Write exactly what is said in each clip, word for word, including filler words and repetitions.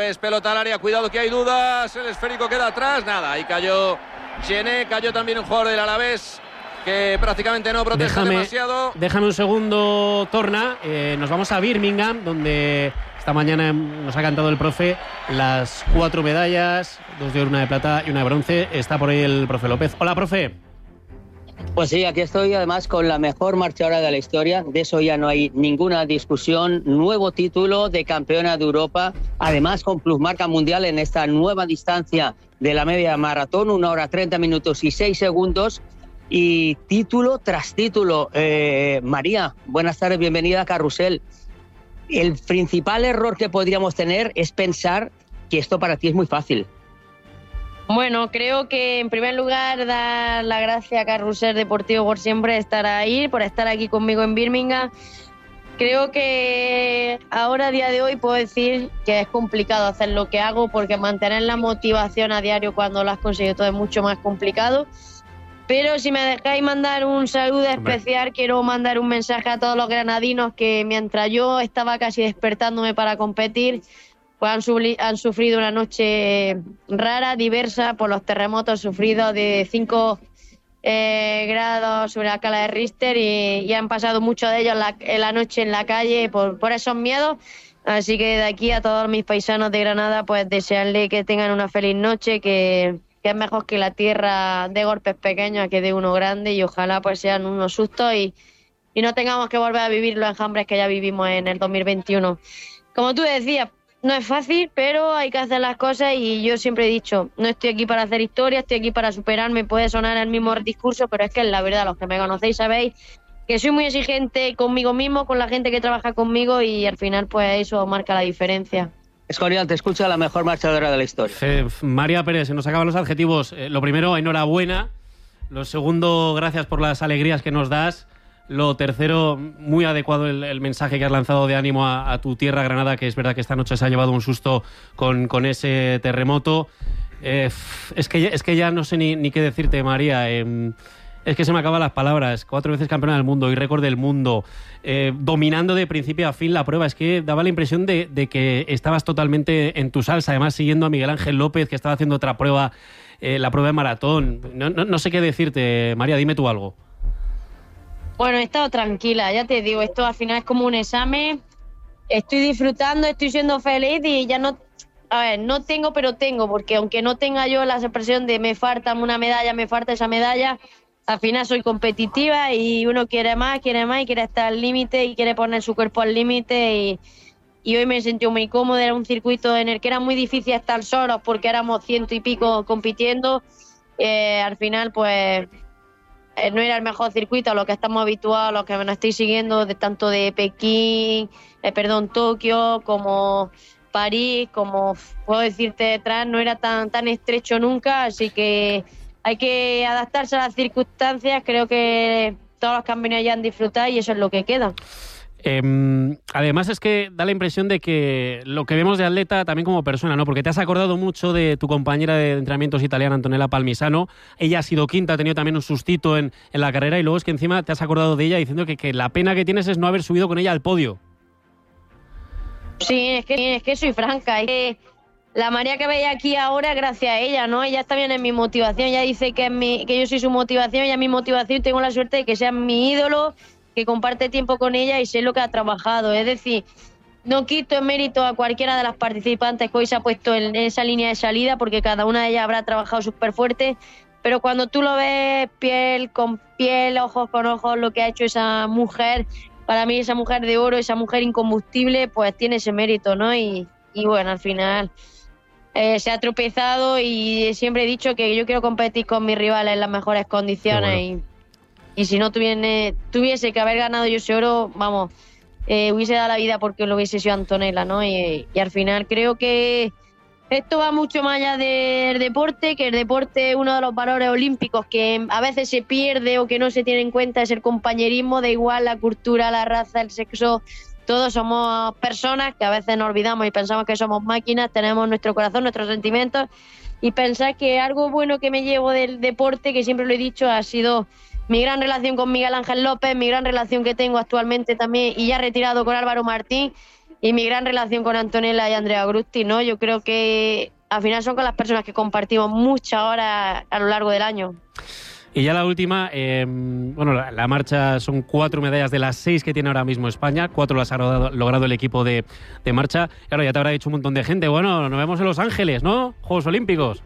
Alavés, pelota al área, cuidado que hay dudas, el esférico queda atrás, nada, ahí cayó Gené, cayó también un jugador del Alavés que prácticamente no protege déjame, demasiado. Déjame un segundo, Torna, eh, nos vamos a Birmingham, donde esta mañana nos ha cantado el profe las cuatro medallas, dos de oro, una de plata y una de bronce. Está por ahí el profe López. Hola, profe. Pues sí, aquí estoy además con la mejor marchadora de la historia, de eso ya no hay ninguna discusión, nuevo título de campeona de Europa, además con plusmarca mundial en esta nueva distancia de la media maratón, una hora treinta minutos y seis segundos, y título tras título. Eh, María, buenas tardes, bienvenida a Carrusel. El principal error que podríamos tener es pensar que esto para ti es muy fácil. Bueno, creo que en primer lugar dar las gracias a Carrusel Deportivo por siempre estar ahí, por estar aquí conmigo en Birmingham. Creo que ahora, a día de hoy, puedo decir que es complicado hacer lo que hago porque mantener la motivación a diario cuando lo has conseguido todo es mucho más complicado. Pero si me dejáis mandar un saludo especial, quiero mandar un mensaje a todos los granadinos que mientras yo estaba casi despertándome para competir, pues han, subli- han sufrido una noche rara, diversa, por los terremotos sufridos de cinco eh, grados sobre la escala de Richter y, y han pasado muchos de ellos la, en la noche en la calle por, por esos miedos. Así que de aquí a todos mis paisanos de Granada, pues desearle que tengan una feliz noche, que, que es mejor que la tierra de golpes pequeños que de uno grande y ojalá pues sean unos sustos y, y no tengamos que volver a vivir los enjambres que ya vivimos en el dos mil veintiuno. Como tú decías, no es fácil, pero hay que hacer las cosas y yo siempre he dicho, no estoy aquí para hacer historia, estoy aquí para superarme. Puede sonar el mismo discurso, pero es que es la verdad, los que me conocéis sabéis que soy muy exigente conmigo mismo, con la gente que trabaja conmigo y al final pues eso marca la diferencia. Escorial, te escucha la mejor marchadora de la historia. Eh, María Pérez, se nos acaban los adjetivos. Eh, lo primero, enhorabuena. Lo segundo, gracias por las alegrías que nos das. Lo tercero, muy adecuado el, el mensaje que has lanzado de ánimo a, a tu tierra, Granada, que es verdad que esta noche se ha llevado un susto con, con ese terremoto. Eh, es, que, es que ya no sé ni, ni qué decirte, María. Eh, es que se me acaban las palabras. Cuatro veces campeona del mundo y récord del mundo. Eh, dominando de principio a fin la prueba. Es que daba la impresión de, de que estabas totalmente en tu salsa. Además, siguiendo a Miguel Ángel López, que estaba haciendo otra prueba, eh, la prueba de maratón. No, no, no sé qué decirte, María, dime tú algo. Bueno, he estado tranquila, ya te digo, esto al final es como un examen, estoy disfrutando, estoy siendo feliz y ya no, a ver, no tengo pero tengo, porque aunque no tenga yo la expresión de me falta una medalla, me falta esa medalla, al final soy competitiva y uno quiere más, quiere más y quiere estar al límite y quiere poner su cuerpo al límite y, y hoy me he sentido muy cómoda, era un circuito en el que era muy difícil estar solos porque éramos ciento y pico compitiendo, eh, al final pues... no era el mejor circuito a lo que estamos habituados, los que me estáis siguiendo, de tanto de Pekín, eh, perdón, Tokio, como París, como puedo decirte detrás, no era tan, tan estrecho nunca, así que hay que adaptarse a las circunstancias, creo que todos los que han venido ya han disfrutado y eso es lo que queda. Eh, además es que da la impresión de que lo que vemos de atleta también como persona, ¿no? Porque te has acordado mucho de tu compañera de entrenamientos italiana, Antonella Palmisano. Ella ha sido quinta, ha tenido también un sustito en, en la carrera y luego es que encima te has acordado de ella diciendo que, que la pena que tienes es no haber subido con ella al podio. Sí, es que, es que soy franca, es que la María que veis aquí ahora gracias a ella, ¿no? Ella también es mi motivación, ella dice que, es mi, que yo soy su motivación, ella es mi motivación y tengo la suerte de que sea mi ídolo, que comparte tiempo con ella y sé lo que ha trabajado. Es decir, no quito el mérito a cualquiera de las participantes que hoy se ha puesto en esa línea de salida porque cada una de ellas habrá trabajado súper fuerte, pero cuando tú lo ves piel con piel, ojos con ojos, lo que ha hecho esa mujer, para mí esa mujer de oro, esa mujer incombustible, pues tiene ese mérito, ¿no? Y, y bueno, al final eh, se ha tropezado y siempre he dicho que yo quiero competir con mis rivales en las mejores condiciones y Y si no tuviese, tuviese que haber ganado yo ese oro, vamos, eh, hubiese dado la vida porque lo hubiese sido Antonella, ¿no? Y, y al final creo que esto va mucho más allá del deporte, que el deporte es uno de los valores olímpicos que a veces se pierde o que no se tiene en cuenta, es el compañerismo, da igual la cultura, la raza, el sexo, todos somos personas que a veces nos olvidamos y pensamos que somos máquinas, tenemos nuestro corazón, nuestros sentimientos y pensar que algo bueno que me llevo del deporte, que siempre lo he dicho, ha sido mi gran relación con Miguel Ángel López, mi gran relación que tengo actualmente también y ya retirado con Álvaro Martín, y mi gran relación con Antonella y Andrea Grutti, ¿no? Yo creo que al final son con las personas que compartimos muchas horas a lo largo del año. Y ya la última, eh, bueno, la, la marcha son cuatro medallas de las seis que tiene ahora mismo España, cuatro las ha logrado, logrado el equipo de, de marcha. Claro, ya te habrá dicho un montón de gente, bueno, nos vemos en Los Ángeles, ¿no? Juegos Olímpicos.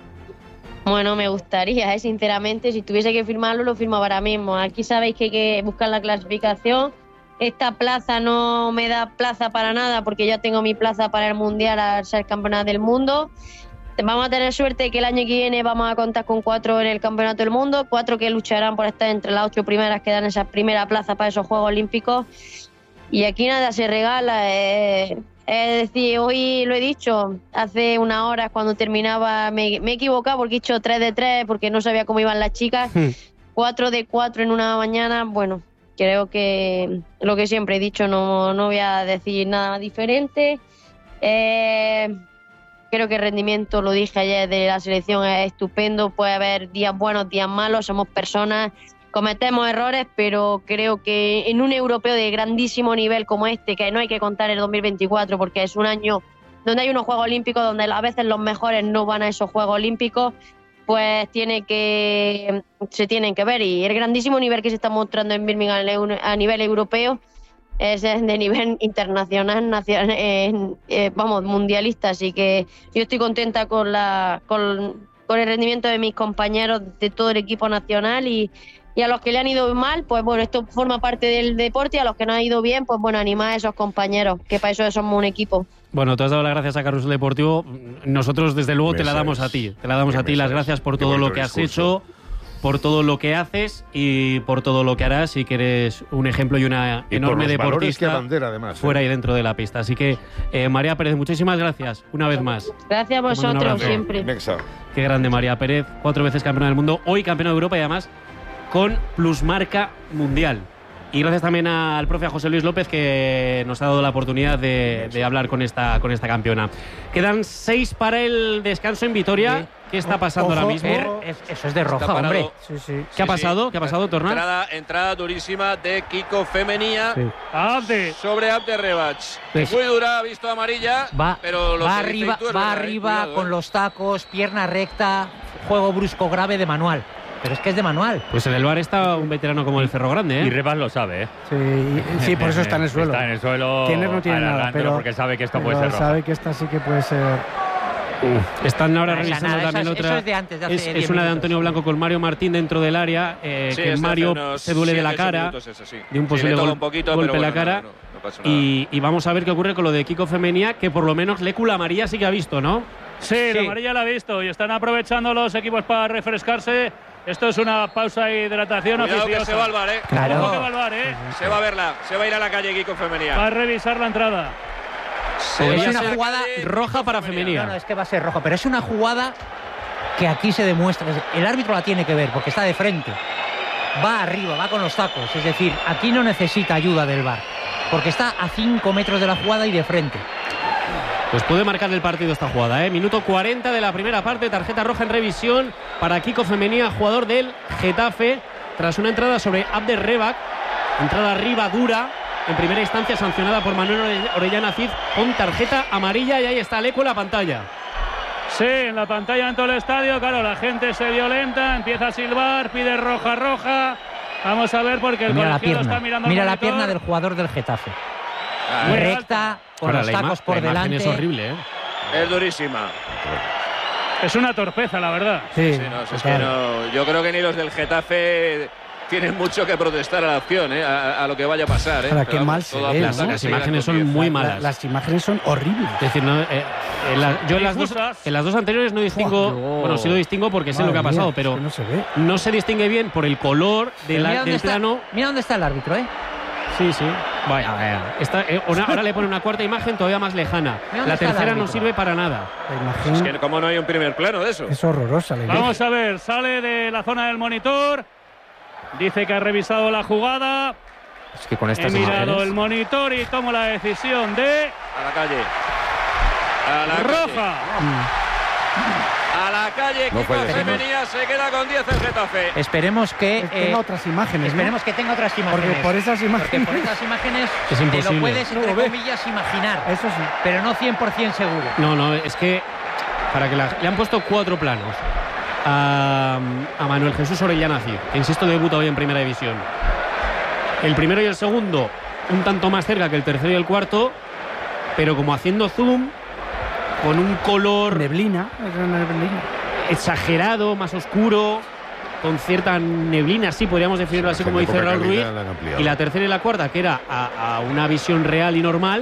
Bueno, me gustaría, ¿eh? Sinceramente, si tuviese que firmarlo, lo firmaba ahora mismo. Aquí sabéis que hay que buscar la clasificación. Esta plaza no me da plaza para nada porque ya tengo mi plaza para el Mundial al ser campeona del mundo. Vamos a tener suerte que el año que viene vamos a contar con cuatro en el Campeonato del Mundo, cuatro que lucharán por estar entre las ocho primeras que dan esa primera plaza para esos Juegos Olímpicos. Y aquí nada se regala. Eh, es decir, hoy lo he dicho, hace unas horas cuando terminaba, me, me he equivocado porque he hecho tres de tres porque no sabía cómo iban las chicas. cuatro de cuatro en una mañana, bueno, creo que lo que siempre he dicho, no, no voy a decir nada diferente. Eh... Creo que el rendimiento, lo dije ayer, de la selección es estupendo. Puede haber días buenos, días malos, somos personas, cometemos errores, pero creo que en un europeo de grandísimo nivel como este, que no hay que contar el dos mil veinticuatro porque es un año donde hay unos Juegos Olímpicos, donde a veces los mejores no van a esos Juegos Olímpicos, pues tiene que se tienen que ver. Y el grandísimo nivel que se está mostrando en Birmingham a nivel europeo es de nivel internacional, nacional, eh, eh, vamos, mundialista, así que yo estoy contenta con la con, con el rendimiento de mis compañeros de todo el equipo nacional y, y a los que le han ido mal, pues bueno, esto forma parte del deporte y a los que no han ido bien, pues bueno, animar a esos compañeros, que para eso somos un equipo. Bueno, tú has dado las gracias a Carrusel Deportivo, nosotros desde luego te la damos a ti, te la damos a ti las gracias por todo lo que has hecho, por todo lo que haces y por todo lo que harás y que eres un ejemplo y una y enorme por los deportista que bandera, además, fuera ¿eh? y dentro de la pista. Así que, eh, María Pérez, muchísimas gracias una vez más. Gracias a vosotros siempre. Qué grande María Pérez, cuatro veces campeona del mundo, hoy campeona de Europa y además con plusmarca mundial. Y gracias también al profe José Luis López que nos ha dado la oportunidad de, de hablar con esta, con esta campeona. Quedan seis para el descanso en Vitoria. Sí. ¿Qué está pasando Ojo, ahora mismo? Er, es, eso es de roja, hombre. Sí, sí. ¿Qué sí, ha pasado? Sí. ¿Qué ha pasado, Tornal? Entrada, entrada durísima de Kiko Femenía sí. Abde. sobre Abde Rebach. Pues, muy dura, ha visto amarilla, va, pero lo va que arriba, dice tú es va verdad, arriba cuidado, con eh. los tacos, pierna recta, juego brusco grave de manual. Pero es que es de manual. Pues en el bar está un veterano como el Ferro Grande, ¿eh? Y Rebach lo sabe, ¿eh? Sí, sí, por eso está en el suelo. Está en el suelo. Tienes no tiene nada, pero porque sabe que esto pero puede ser roja. sabe que esta sí que puede ser. Uh, están ahora no, revisando nada, también eso es, otra. Eso es de antes, de hace es, diez es una minutos. de Antonio Blanco con Mario Martín dentro del área, eh, sí, que Mario se duele de la cara, eso, sí. de un posible sí, gol, un poquito, golpe en bueno, la cara. no, no, no pasa nada. Y, y vamos a ver qué ocurre con lo de Kiko Femenía, que por lo menos Lecu la amarilla sí que ha visto, ¿no? Sí, sí, la amarilla la ha visto y están aprovechando los equipos para refrescarse. Esto es una pausa de hidratación Cuidado oficiosa. que se va al bar, ¿eh? Claro. Ojo que va al bar, ¿eh? Se va a verla, se va a ir a la calle Kiko Femenía. Va a revisar la entrada. Podría es una ser jugada roja para Femenía. No, no, es que va a ser roja, pero es una jugada que aquí se demuestra. El árbitro la tiene que ver porque está de frente. Va arriba, va con los tacos. Es decir, aquí no necesita ayuda del V A R porque está a cinco metros de la jugada y de frente. Pues puede marcar el partido esta jugada, ¿eh? Minuto cuarenta de la primera parte, tarjeta roja en revisión para Kiko Femenía, jugador del Getafe, tras una entrada sobre Abde Rebach, entrada arriba dura, en primera instancia sancionada por Manuel Orellana Cid con tarjeta amarilla y ahí está Lecu en la pantalla. Sí, en la pantalla en todo el estadio, claro, la gente se violenta, empieza a silbar, pide roja, roja. Vamos a ver porque el mira la colegiado pierna, está mirando mira al la monitor. pierna del jugador del Getafe. Ah, Muy eh. recta, con Ahora, los la tacos ima- por la imagen delante. es horrible, ¿eh? Es durísima. Es una torpeza, la verdad. Sí, Sí, no, si es que no, yo creo que ni los del Getafe tienen mucho que protestar a la acción, ¿eh? a, a lo que vaya a pasar. ¿eh? Ahora, Pero qué vamos, mal se todo ve, apunta ¿no? a Las seguir imágenes con son diez. muy La- malas. las imágenes son horribles. Es decir, no, eh, en la- yo en las, dos, Difusas. en las dos anteriores no distingo, Joder. bueno, sí lo distingo porque sé Madre lo que ha mía, pasado, es pero que no se ve. no se distingue bien por el color de Pero la- mira, dónde del está, plano. mira dónde está el árbitro, ¿eh? Sí, sí. Vaya, vaya. Está, eh, una- ahora le pone una cuarta imagen todavía más lejana. Mira dónde La está el tercera no árbitro. sirve para nada. La Es imagen que como no hay un primer plano de eso. es horrorosa. La imagen. Vamos a ver, sale de la zona del monitor. Dice que ha revisado la jugada. Es que con He estas mirado imágenes. el monitor y tomo la decisión de A la calle. A la roja. calle. A la calle, No Kiko puede ser. Femenía se queda con diez el Getafe. Esperemos que... Que tenga eh, otras imágenes, ¿no? Esperemos que tenga otras imágenes. Porque por esas Porque imágenes... por esas imágenes Es te imposible. lo puedes, No entre lo ve. comillas, imaginar. Eso sí. Pero no cien por ciento seguro. No, no, es que para que la- le han puesto cuatro planos a, a Manuel Jesús Orellana Cid, que insisto debuta hoy en Primera División. El primero y el segundo un tanto más cerca que el tercero y el cuarto, pero como haciendo zoom con un color Neblina. Es una neblina. exagerado, más oscuro, con cierta neblina, sí, podríamos definirlo así Con como dice poca Raúl Ruiz. calidad la han ampliado. Y la tercera y la cuarta, que era a, a una visión real y normal,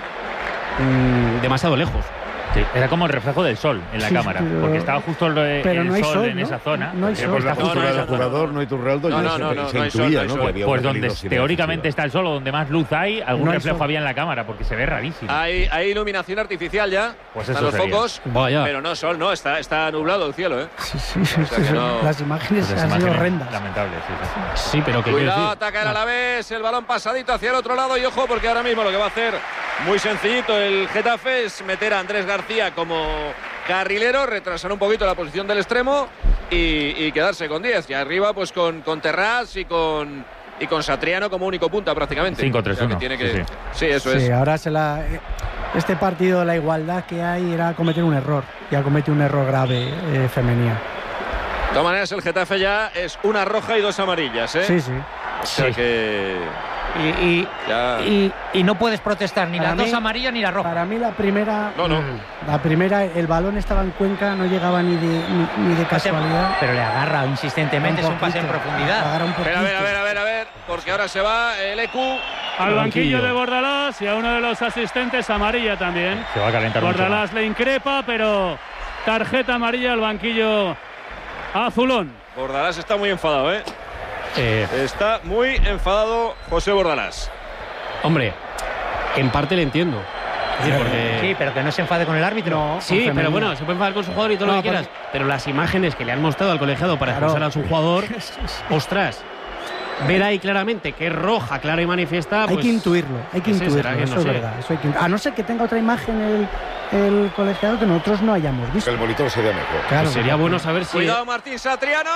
mmm, demasiado lejos. Sí, era como el reflejo del sol en la Sí, cámara, pero- porque estaba justo el, pero el no hay sol, sol, en ¿no? esa zona. No hay Que sol. por la Está No, postura no, del no, no, jugador no. no hay Turraldo, No, ya no, se, no, no, se no hay sol, intuía, no hay ¿no? sol. Que había Pues una donde peligrosidad teóricamente está excesiva. el sol, o donde más luz hay, algún No hay reflejo sol. había en la cámara, porque se ve rarísimo. Hay, hay iluminación artificial ya. Pues Están eso los sería. focos. Vaya. Pero no sol, no, está, está nublado el cielo, ¿eh? Sí, sí, sí, O sea que sí, no- Las imágenes Pues las han sido imágenes horrendas. lamentables, sí, sí. Sí, pero que quiero Cuidado, decir. ataca el Alavés, el balón pasadito hacia el otro lado y ojo porque ahora mismo lo que va a hacer muy sencillito el Getafe es meter a Andrés García como carrilero, retrasar un poquito la posición del extremo y, y quedarse con diez. Y arriba pues con, con Terrás y con, y con Satriano como único punta prácticamente. cinco tres O sea, que uno, tiene que... sí, sí, sí. eso Sí, es. ahora se la... Este partido, la igualdad que hay era cometer un error. Ya comete un error grave eh, Femenía. De todas maneras el Getafe ya es una roja y dos amarillas, ¿eh? Sí, sí. O sea Sí. que... Y, y, Ya... y- y no puedes protestar ni Para las mí- dos amarillas ni la roja. Para mí la primera... No, no. La primera, el balón estaba en Cuenca, no llegaba ni de, ni, ni de casualidad. Pero le agarra insistentemente, es un pase en poquito, profundidad. agarra un Pero a ver, a poquito. ver, a ver, a ver, porque ahora se va el E Q. Al banquillo banquillo. de Bordalás y a uno de los asistentes amarilla también. Se va a calentar mucho más. Bordalás le increpa, pero tarjeta amarilla al banquillo azulón. Bordalás está muy enfadado, ¿eh? Eh, Está muy enfadado José Bordalás. hombre, en parte le entiendo. Sí, porque- Sí, pero que no se enfade con el árbitro. No, Sí, con pero Femenía. bueno, se puede enfadar con su jugador y todo No, lo que quieras. Pero las imágenes que le han mostrado al colegiado para Claro. expulsar a su jugador, ostras, ver ahí claramente que es roja, clara y manifiesta. Hay pues, que intuirlo, hay que ese intuirlo, será que eso no es sé. verdad. Eso hay que, a no ser que tenga otra imagen el, el colegiado que nosotros no hayamos Que visto. el monitor sería mejor. Claro, Pues sería bueno saber si. Cuidado Martín Satriano.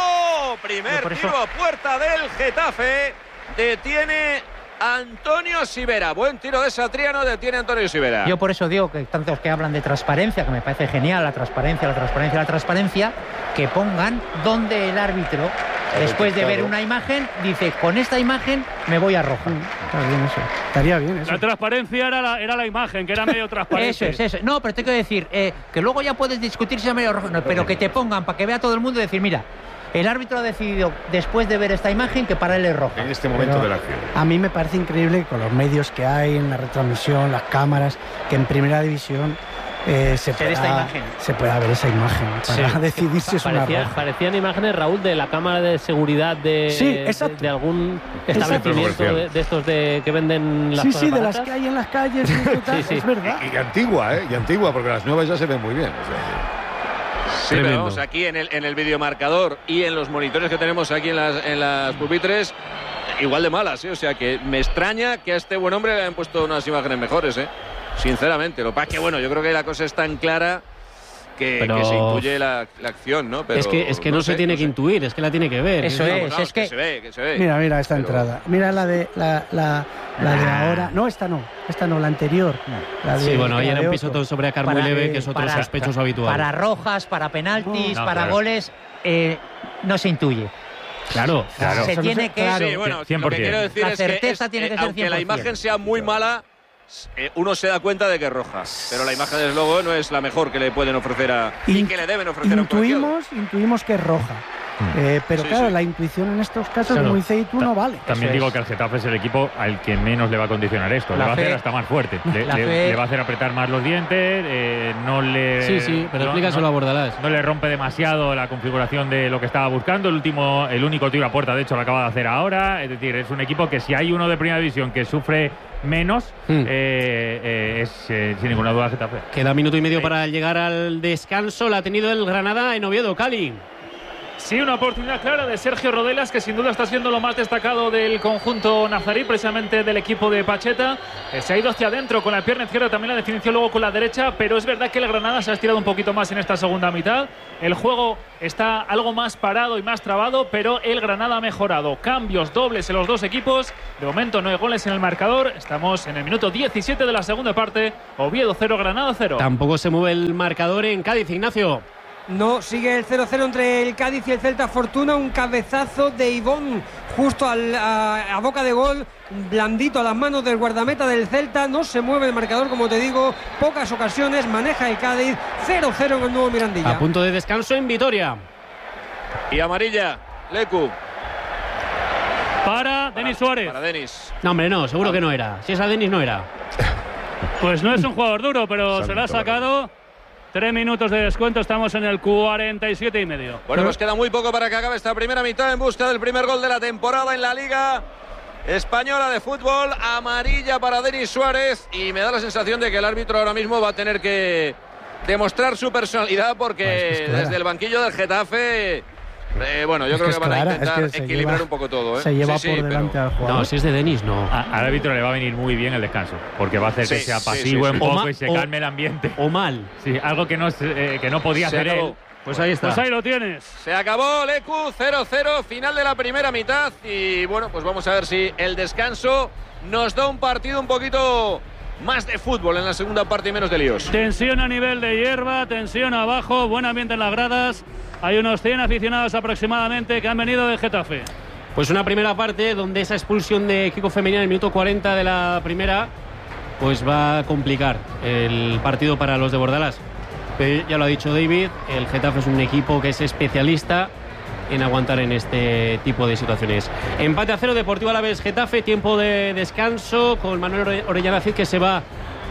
Primer Por eso- tiro a puerta del Getafe. Detiene Antonio Sivera. Buen tiro de Satriano, detiene Antonio Sivera. Yo por eso digo que tantos que hablan de transparencia, que me parece genial, la transparencia, la transparencia, la transparencia, que pongan donde el árbitro, después de ver detectado. una imagen, dice, con esta imagen me voy a roja. Está bien eso. Estaría bien eso. La transparencia era la, era la imagen, que era medio transparente. Eso es, eso. No, pero te quiero decir, eh, que luego ya puedes discutir si es medio rojo, no, pero que te pongan para que vea todo el mundo y decir, mira, el árbitro ha decidido, después de ver esta imagen, que para él es roja. En este momento Pero de la acción. A mí me parece increíble con los medios que hay en la retransmisión, las cámaras, que en primera división eh, se, Se dé esta pueda, imagen. se pueda ver esa imagen para Sí. decidir si es una Parecía- roja. parecían imágenes, Raúl, de la cámara de seguridad de, Sí, de, exacto. de algún Exacto. establecimiento de, de estos de, que venden las Sí, cosas sí, de las baratas. que hay en las calles y tal, Sí, sí. es verdad. Y, y antigua, ¿eh? Y antigua, porque las nuevas ya se ven muy bien. O sea, Sí, pero Tremendo. vamos, aquí en el, en el videomarcador y en los monitores que tenemos aquí en las, en las pupitres, igual de malas, ¿eh? O sea que me extraña que a este buen hombre le hayan puesto unas imágenes mejores, ¿eh? Sinceramente. Lo que pasa es que, bueno, yo creo que la cosa es tan clara que, Pero- que se intuye la, la acción, ¿no? Pero es que, es que no, se sé, tiene no que sé. intuir, es que la tiene que ver. Eso decir, es, Vamos, vamos, es que- se ve, que se ve. Mira, mira esta Pero- entrada. Mira la de la, la, la de ahora. No, esta no. Esta no, la anterior. La de- Sí, bueno, ahí la era de un otro. pisotón sobre acá muy Para- leve, que es otro para- sospechoso habitual. Para rojas, para penaltis, No, para claro. goles, eh, no se intuye. Claro, Claro. Se Eso no tiene sé, que... claro. Sí, bueno, cien lo por que cien. quiero decir La es que, certeza es, tiene que eh, ser aunque la cien por cien. imagen sea muy mala, eh, uno se da cuenta de que es roja. Pero la imagen, desde luego, no es la mejor que le pueden ofrecer a... y In- que le deben ofrecer a un colegiado. Intuimos, intuimos que es roja. Eh, pero Sí, claro, sí. la intuición en estos casos, Claro. como dice Itu, no vale. También Eso digo es. que el Getafe es el equipo al que menos le va a condicionar esto. La le va a fe- hacer hasta más fuerte. Le, la le- fe- le va a hacer apretar más los dientes. eh, no le. sí, sí, pero no- explícaselo no- a Bordalás. No le rompe demasiado la configuración de lo que estaba buscando. El último, el único tiro a puerta, de hecho, lo acaba de hacer ahora. Es decir, es un equipo que si hay uno de primera división que sufre menos, Hmm. eh, eh, es eh, sin ninguna duda Getafe. Queda minuto y medio Sí. para llegar al descanso. La ha tenido el Granada en Oviedo, Cali. Sí, una oportunidad clara de Sergio Rodelas, que sin duda está siendo lo más destacado del conjunto nazarí, precisamente del equipo de Pacheta. Eh, se ha ido hacia adentro con la pierna izquierda, también la definición luego con la derecha, pero es verdad que el Granada se ha estirado un poquito más en esta segunda mitad. El juego está algo más parado y más trabado, pero el Granada ha mejorado. Cambios dobles en los dos equipos. De momento no hay goles en el marcador. Estamos en el minuto diecisiete de la segunda parte. Oviedo cero, Granada cero. Tampoco se mueve el marcador en Cádiz, Ignacio. No, sigue el cero cero entre el Cádiz y el Celta Fortuna. Un cabezazo de Ivón justo al, a, a boca de gol, blandito a las manos del guardameta del Celta. No se mueve el marcador, como te digo, pocas ocasiones, maneja el Cádiz. Cero cero en el nuevo Mirandilla. A punto de descanso en Vitoria. Y amarilla, Lecu. Para Denis Suárez. Para Denis. No, hombre, no, seguro que no era. Si es a Denis, no era. Pues no es un jugador duro, pero se lo ha sacado. Tres minutos de descuento, estamos en el cuarenta y siete y medio. Bueno, pues queda muy poco para que acabe esta primera mitad en busca del primer gol de la temporada en la Liga Española de Fútbol. Amarilla para Denis Suárez y me da la sensación de que el árbitro ahora mismo va a tener que demostrar su personalidad porque pues es desde el banquillo del Getafe... Eh, bueno, yo es creo que, que van clara, a intentar es que equilibrar lleva, un poco todo. ¿eh? Se lleva sí, por sí, delante pero... al jugador. No, si es de Denis, no. A, al árbitro le va a venir muy bien el descanso, porque va a hacer sí, que sea sí, pasivo sí, sí. un poco Ma, y se o, calme el ambiente. O mal. Sí, algo que no, eh, que no podía Se hacer acabó. él. Pues ahí está. Pues ahí lo tienes. Se acabó, Lecu, cero cero, final de la primera mitad y bueno, pues vamos a ver si el descanso nos da un partido un poquito más de fútbol en la segunda parte y menos de líos. Tensión a nivel de hierba, tensión abajo, buen ambiente en las gradas. Hay unos cien aficionados aproximadamente que han venido de Getafe. Pues una primera parte donde esa expulsión de Kiko Femenina en el minuto cuarenta de la primera pues va a complicar el partido para los de Bordalás. Pero ya lo ha dicho David, el Getafe es un equipo que es especialista en aguantar en este tipo de situaciones. Empate a cero, Deportivo Alavés Getafe, tiempo de descanso con Manuel Orellana Cid que se va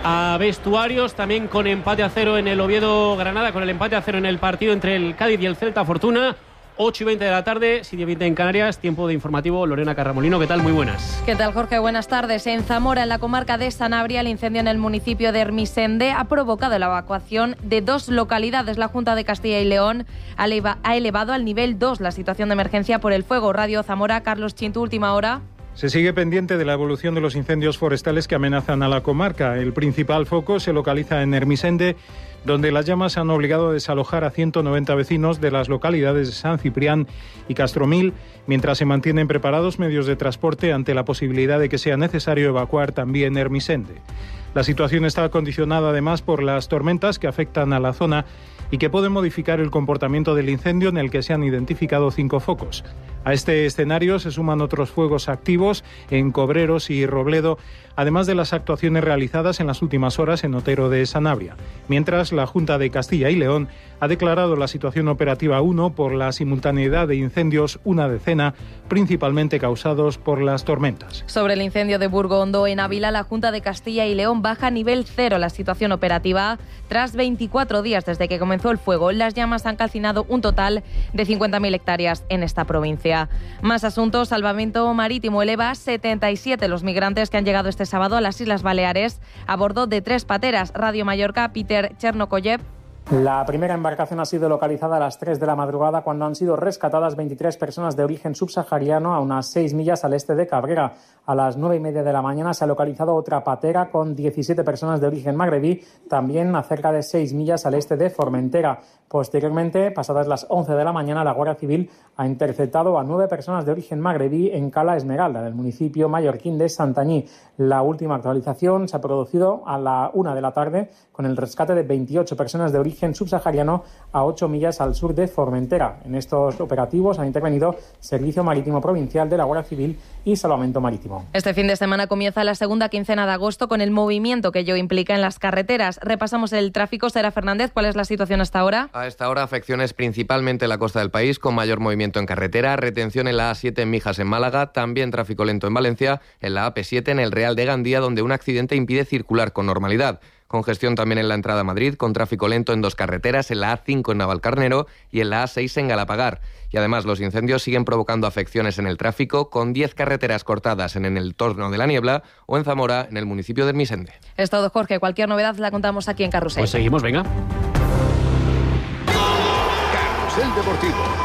a vestuarios, también con empate a cero en el Oviedo Granada, con el empate a cero en el partido entre el Cádiz y el Celta Fortuna. ocho y veinte de la tarde, siete y veinte en Canarias, tiempo de informativo. Lorena Carramolino, ¿qué tal? Muy buenas. ¿Qué tal, Jorge? Buenas tardes. En Zamora, en la comarca de Sanabria, el incendio en el municipio de Ermisende ha provocado la evacuación de dos localidades. La Junta de Castilla y León ha elevado al nivel dos la situación de emergencia por el fuego. Radio Zamora, Carlos Chintu, última hora. Se sigue pendiente de la evolución de los incendios forestales que amenazan a la comarca. El principal foco se localiza en Ermisende, donde las llamas han obligado a desalojar a ciento noventa vecinos de las localidades de San Ciprián y Castromil, mientras se mantienen preparados medios de transporte ante la posibilidad de que sea necesario evacuar también Ermisende. La situación está condicionada además por las tormentas que afectan a la zona y que pueden modificar el comportamiento del incendio, en el que se han identificado cinco focos. A este escenario se suman otros fuegos activos en Cobreros y Robledo, además de las actuaciones realizadas en las últimas horas en Otero de Sanabria. Mientras, la Junta de Castilla y León ha declarado la situación operativa uno por la simultaneidad de incendios, una decena, principalmente causados por las tormentas. Sobre el incendio de Burgondo en Ávila, la Junta de Castilla y León baja a nivel cero la situación operativa. Tras veinticuatro días desde que comenzó el fuego, las llamas han calcinado un total de cincuenta mil hectáreas en esta provincia. Más asuntos. Salvamento Marítimo eleva a setenta y siete los migrantes que han llegado este sábado a las Islas Baleares a bordo de tres pateras. Radio Mallorca, Peter Chernokoyev. La primera embarcación ha sido localizada a las tres de la madrugada cuando han sido rescatadas veintitrés personas de origen subsahariano a unas seis millas al este de Cabrera. A las nueve y media de la mañana se ha localizado otra patera con diecisiete personas de origen magrebí, también a cerca de seis millas al este de Formentera. Posteriormente, pasadas las once de la mañana, la Guardia Civil ha interceptado a nueve personas de origen magrebí en Cala Esmeralda, del municipio mallorquín de Santañí. La última actualización se ha producido a la una de la tarde con el rescate de veintiocho personas de origen subsahariano a ocho millas al sur de Formentera. En estos operativos han intervenido Servicio Marítimo Provincial de la Guardia Civil y Salvamento Marítimo. Este fin de semana comienza la segunda quincena de agosto con el movimiento que ello implica en las carreteras. Repasamos el tráfico. Sara Fernández, ¿cuál es la situación hasta ahora? A esta hora, afecciones principalmente en la costa del país, con mayor movimiento en carretera, retención en la A siete en Mijas en Málaga, también tráfico lento en Valencia, en la A P siete en el Real de Gandía, donde un accidente impide circular con normalidad. Congestión también en la entrada a Madrid, con tráfico lento en dos carreteras, en la A cinco en Navalcarnero y en la A seis en Galapagar. Y además los incendios siguen provocando afecciones en el tráfico, con diez carreteras cortadas en el entorno de la Niebla o en Zamora, en el municipio de Ermisende. Es todo, Jorge. Cualquier novedad la contamos aquí en Carrusel. Pues seguimos, venga. Carrusel Deportivo.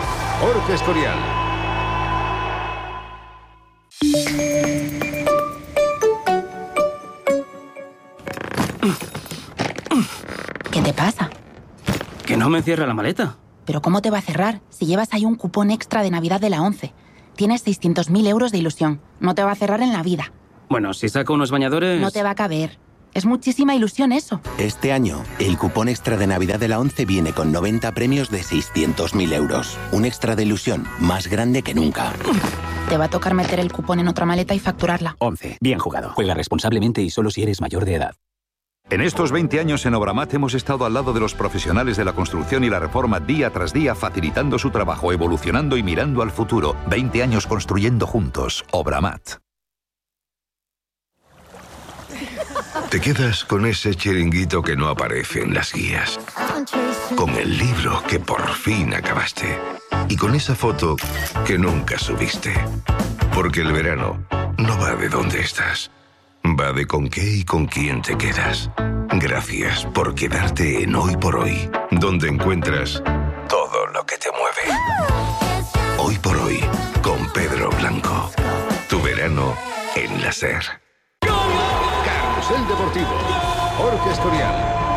Jorge Escorial. ¿Qué te pasa? Que no me cierra la maleta. ¿Pero cómo te va a cerrar si llevas ahí un cupón extra de Navidad de la ONCE? Tienes seiscientos mil euros de ilusión. No te va a cerrar en la vida. Bueno, si saco unos bañadores... No te va a caber. Es muchísima ilusión eso. Este año, el cupón extra de Navidad de la ONCE viene con noventa premios de seiscientos mil euros. Un extra de ilusión más grande que nunca. Te va a tocar meter el cupón en otra maleta y facturarla. ONCE. Bien jugado. Juega responsablemente y solo si eres mayor de edad. En estos veinte años en Obramat hemos estado al lado de los profesionales de la construcción y la reforma día tras día, facilitando su trabajo, evolucionando y mirando al futuro. veinte años construyendo juntos. Obramat. Te quedas con ese chiringuito que no aparece en las guías, con el libro que por fin acabaste y con esa foto que nunca subiste. Porque el verano no va de dónde estás, va de con qué y con quién te quedas. Gracias por quedarte en Hoy por Hoy, donde encuentras todo lo que te mueve. Hoy por Hoy, con Pedro Blanco. Tu verano en la SER. Carrusel Deportivo. Jorge Escorial.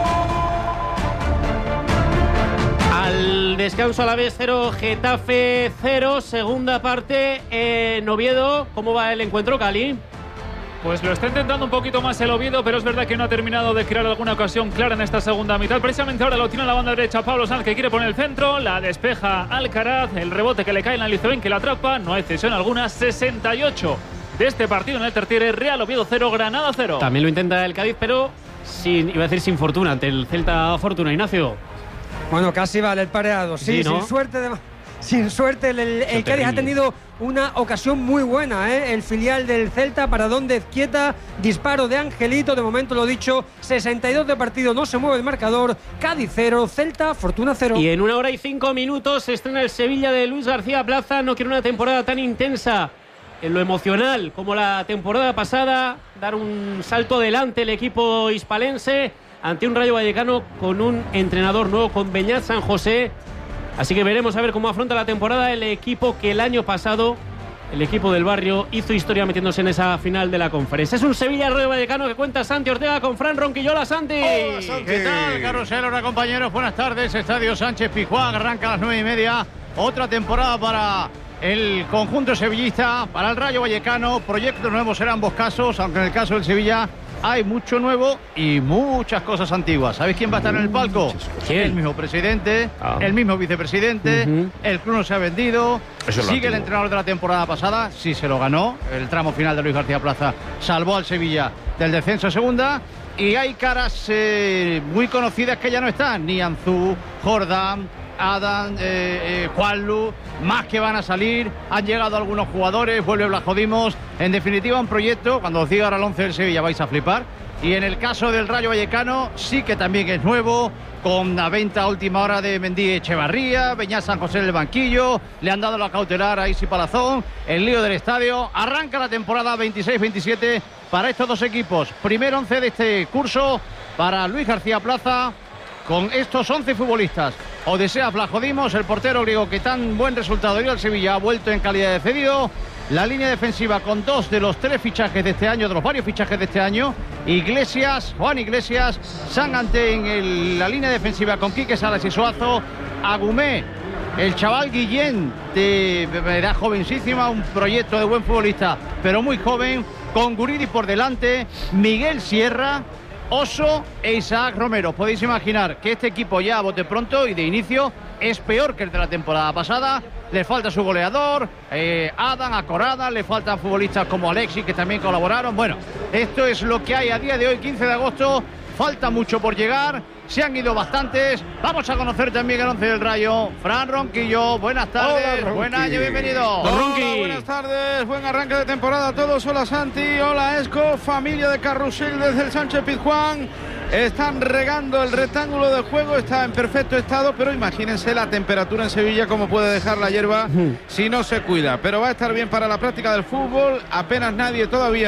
Al descanso a la vez cero, Getafe cero, segunda parte en Oviedo. ¿Cómo va el encuentro, Cali? Pues lo está intentando un poquito más el Oviedo, pero es verdad que no ha terminado de crear alguna ocasión clara en esta segunda mitad. Precisamente ahora lo tiene en la banda derecha Pablo Sanz, que quiere poner el centro, la despeja Alcaraz, el rebote que le cae en la Lizoven, que la atrapa, no hay cesión alguna. Sesenta y ocho de este partido en el tertiere, Real Oviedo cero, Granada cero. También lo intenta el Cádiz, pero sin, iba a decir sin fortuna, ante el Celta Fortuna, Ignacio. Bueno, casi vale el pareado, sí, sí, ¿no? sin suerte de... Sin suerte, el, el, el Cádiz ha tenido una ocasión muy buena, ¿eh? El filial del Celta, para donde quieta, disparo de Angelito, de momento lo dicho, sesenta y dos de partido, no se mueve el marcador, Cádiz cero, Celta, Fortuna cero. Y en una hora y cinco minutos se estrena el Sevilla de Luis García Plaza. No quiere una temporada tan intensa en lo emocional como la temporada pasada, dar un salto adelante el equipo hispalense ante un Rayo Vallecano con un entrenador nuevo, con Beñat San José. Así que veremos a ver cómo afronta la temporada el equipo que el año pasado, el equipo del barrio, hizo historia metiéndose en esa final de la conferencia. Es un Sevilla-Rayo Vallecano que cuenta Santi Ortega con Fran Ronquillola. Santi. Hola, Santi. ¿Qué tal, Carrusel? Hola, compañeros. Buenas tardes. Estadio Sánchez Pizjuán arranca a las nueve y media. Otra temporada para el conjunto sevillista, para el Rayo Vallecano. Proyectos nuevos en ambos casos, aunque en el caso del Sevilla hay mucho nuevo y muchas cosas antiguas. ¿Sabéis quién va a estar en el palco? ¿Quién? El mismo presidente, ah. el mismo vicepresidente. Uh-huh. El club no se ha vendido. Sigue el entrenador de la temporada pasada, sí se lo ganó. El tramo final de Luis García Plaza salvó al Sevilla del descenso a segunda. Y hay caras eh, muy conocidas que ya no están. Nianzú, Jordán, Adam, eh, eh, Juanlu, más que van a salir. Han llegado algunos jugadores, vuelve Blajodimos. En definitiva, un proyecto, cuando os diga ahora el once del Sevilla vais a flipar. Y en el caso del Rayo Vallecano, sí que también es nuevo, con la venta a última hora de Mendy Echevarría, Beñat San José en el banquillo, le han dado la cautelar a Isi Palazón, el lío del estadio. Arranca la temporada veintiséis veintisiete para estos dos equipos. Primer once de este curso para Luis García Plaza, con estos once futbolistas. Odesea Blajodimos, el portero griego que tan buen resultado dio al Sevilla, ha vuelto en calidad de cedido. La línea defensiva con dos de los tres fichajes de este año, de los varios fichajes de este año. Iglesias, Juan Iglesias, Sangante en el, la línea defensiva con Quique Salas y Suazo. Agumé, el chaval Guillén, de edad jovencísima, un proyecto de buen futbolista, pero muy joven, con Guridi por delante. Miguel Sierra, Oso e Isaac Romero. Podéis imaginar que este equipo ya a bote pronto y de inicio es peor que el de la temporada pasada. Le falta su goleador, eh, Adam, Acorada, le faltan futbolistas como Alexis que también colaboraron. Bueno, esto es lo que hay a día de hoy, quince de agosto. Falta mucho por llegar, se han ido bastantes. Vamos a conocer también el once del Rayo. Fran Ronquillo, buenas tardes. Hola, buen año, bienvenido. Hola, buenas tardes, buen arranque de temporada a todos. Hola Santi, hola Esco, familia de Carrusel desde el Sánchez Pizjuán. Están regando el rectángulo de juego, está en perfecto estado, pero imagínense la temperatura en Sevilla, cómo puede dejar la hierba si no se cuida. Pero va a estar bien para la práctica del fútbol, apenas nadie todavía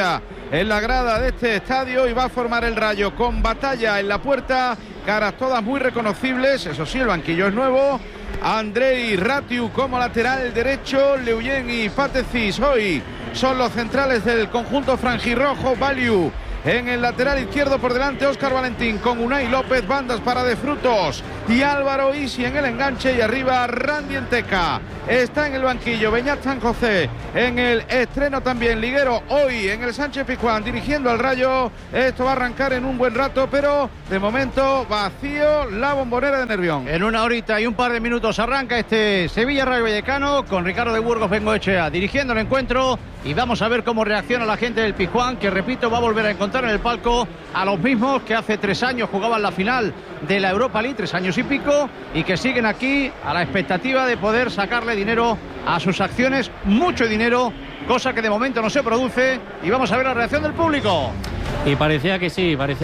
en la grada de este estadio y va a formar el Rayo con Batalla en la puerta, caras todas muy reconocibles, eso sí, el banquillo es nuevo. Andrei Ratiu como lateral derecho, Leuyen y Patecis hoy son los centrales del conjunto franjirrojo. Valiu en el lateral izquierdo, por delante Óscar Valentín con Unai López, bandas para De Frutos y Álvaro Isi en el enganche, y arriba Randy Enteca. Está en el banquillo Beñat San José, en el estreno también Liguero hoy en el Sánchez Pizjuán dirigiendo al Rayo. Esto va a arrancar en un buen rato, pero de momento vacío la Bombonera de Nervión. En una horita y un par de minutos arranca este Sevilla Rayo Vallecano con Ricardo de Burgos Bengoechea dirigiendo el encuentro, y vamos a ver cómo reacciona la gente del Pizjuán, que repito, va a volver a encontrar en el palco a los mismos que hace tres años jugaban la final de la Europa League, tres años y pico, y que siguen aquí a la expectativa de poder sacarle dinero a sus acciones, mucho dinero, cosa que de momento no se produce, y vamos a ver la reacción del público. Y parecía que sí, parecía